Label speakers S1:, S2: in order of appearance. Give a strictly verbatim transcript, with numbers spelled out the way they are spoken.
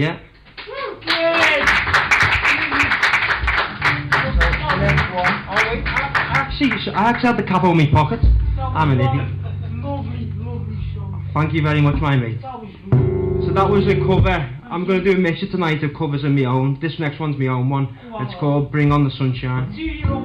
S1: Yeah. Actually, I actually had the cap on my pocket. I'm an idiot.
S2: Lovely, lovely song.
S1: Thank you very much, my mate.
S2: That was lovely.
S1: So that was a cover. I'm going to do a mixture tonight of covers of my own. This next one's my own one. It's called Bring On The Sunshine.
S2: Do your own